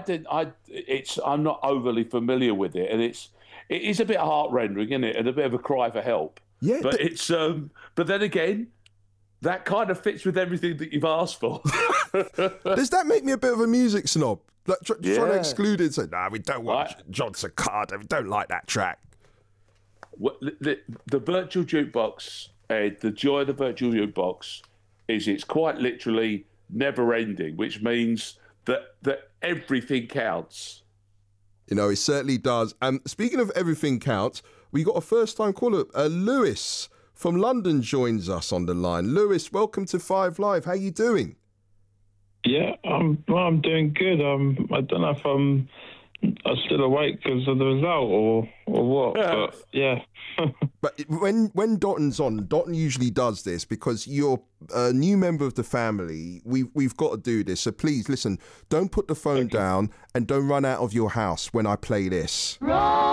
didn't. I'm not overly familiar with it, and it is a bit heart-rending, isn't it, and a bit of a cry for help. Yeah, but it's but then again, that kind of fits with everything that you've asked for. Does that make me a bit of a music snob? Like trying to exclude it and say, "Nah, we don't want John Cicada. We don't like that track." Well, the virtual jukebox, the joy of the virtual jukebox is it's quite literally never-ending, which means that everything counts. You know, it certainly does. Speaking of everything counts, we got a first-time caller, Lewis from London joins us on the line. Lewis, welcome to Five Live. How you doing? Yeah, I'm doing good. I don't know if I'm still awake because of the result or what, but yeah. But when Dotton's on, Dotton usually does this because you're a new member of the family. We've got to do this. So please, listen, don't put the phone down and don't run out of your house when I play this.